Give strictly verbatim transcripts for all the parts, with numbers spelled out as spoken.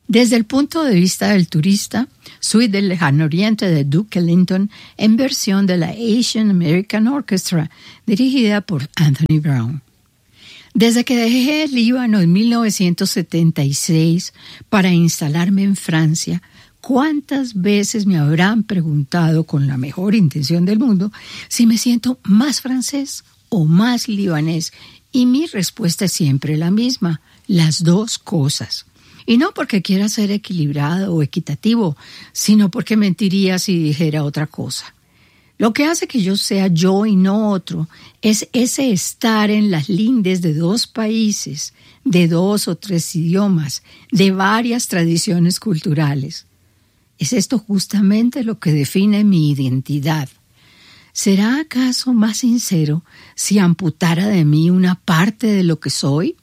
Desde el punto de vista del turista, Suite del Lejano Oriente de Duke Ellington en versión de la Asian American Orchestra, dirigida por Anthony Brown. Desde que dejé el Líbano en mil novecientos setenta y seis para instalarme en Francia, ¿cuántas veces me habrán preguntado con la mejor intención del mundo si me siento más francés o más libanés? Y mi respuesta es siempre la misma, las dos cosas. Y no porque quiera ser equilibrado o equitativo, sino porque mentiría si dijera otra cosa. Lo que hace que yo sea yo y no otro es ese estar en las lindes de dos países, de dos o tres idiomas, de varias tradiciones culturales. ¿Es esto justamente lo que define mi identidad? ¿Será acaso más sincero si amputara de mí una parte de lo que soy?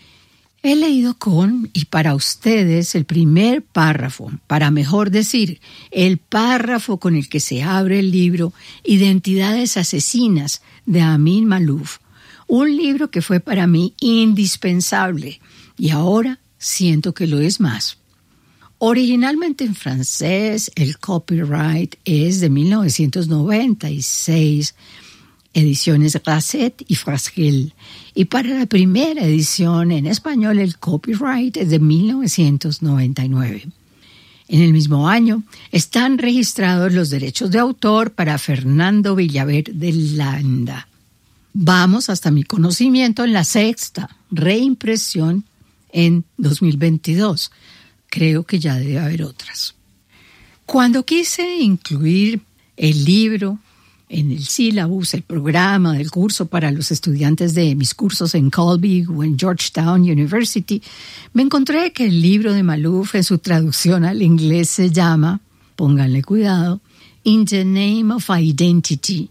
He leído con y para ustedes el primer párrafo, para mejor decir, el párrafo con el que se abre el libro Identidades Asesinas de Amin Maalouf, un libro que fue para mí indispensable y ahora siento que lo es más. Originalmente en francés, el copyright es de mil novecientos noventa y seis, ediciones Grasset y Frasquel, y para la primera edición en español el copyright es de mil novecientos noventa y nueve. En el mismo año están registrados los derechos de autor para Fernando Villaver de Landa. Vamos hasta mi conocimiento en la sexta reimpresión en dos mil veintidós. Creo que ya debe haber otras. Cuando quise incluir el libro en el sílabus, el programa del curso para los estudiantes de mis cursos en Colby o en Georgetown University, me encontré que el libro de Maalouf en su traducción al inglés se llama, pónganle cuidado, In the Name of Identity,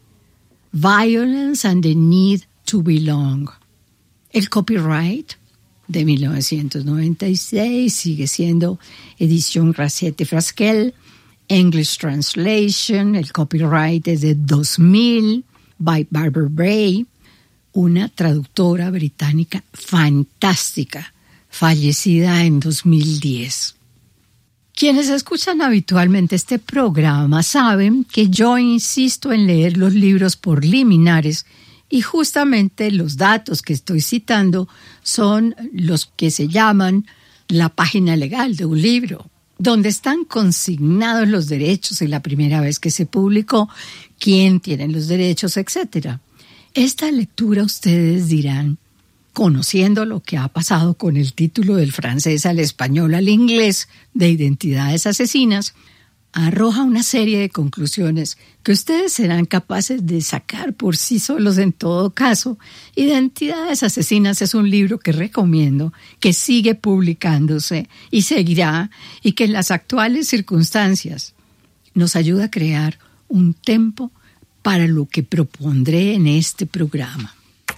Violence and the Need to Belong. El copyright de mil novecientos noventa y seis sigue siendo edición Grasset y Frasquel. English Translation, el copyright es de dos mil, by Barbara Bray, una traductora británica fantástica, fallecida en dos mil diez. Quienes escuchan habitualmente este programa saben que yo insisto en leer los libros por liminares y justamente los datos que estoy citando son los que se llaman la página legal de un libro, donde están consignados los derechos y la primera vez que se publicó, quién tiene los derechos, etcétera. Esta lectura, ustedes dirán, conociendo lo que ha pasado con el título del francés al español al inglés de Identidades Asesinas, arroja una serie de conclusiones que ustedes serán capaces de sacar por sí solos en todo caso. Identidades Asesinas es un libro que recomiendo, que sigue publicándose y seguirá, y que en las actuales circunstancias nos ayuda a crear un tempo para lo que propondré en este programa.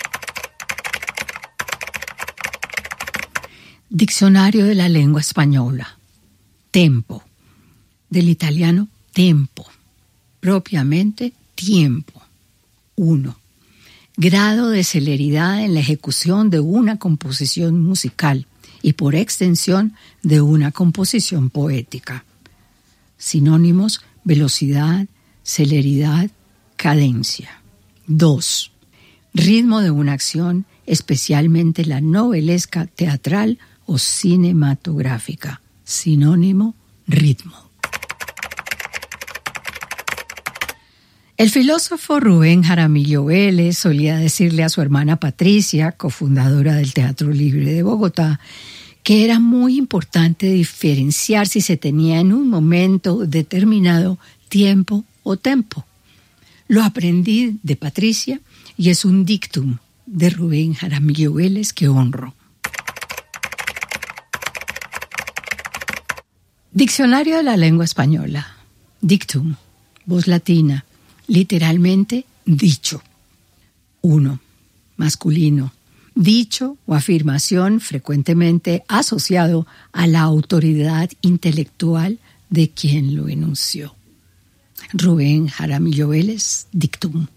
Diccionario de la Lengua Española. Tempo. Del italiano tempo, propiamente tiempo. uno. Grado de celeridad en la ejecución de una composición musical y por extensión de una composición poética. Sinónimos: velocidad, celeridad, cadencia. dos. Ritmo de una acción, especialmente la novelesca, teatral o cinematográfica. Sinónimo: ritmo. El filósofo Rubén Jaramillo Vélez solía decirle a su hermana Patricia, cofundadora del Teatro Libre de Bogotá, que era muy importante diferenciar si se tenía en un momento determinado tiempo o tempo. Lo aprendí de Patricia y es un dictum de Rubén Jaramillo Vélez que honro. Diccionario de la Lengua Española. Dictum, voz latina. Literalmente, dicho. uno. Masculino. Dicho o afirmación frecuentemente asociado a la autoridad intelectual de quien lo enunció. Rubén Jaramillo Vélez, dictum.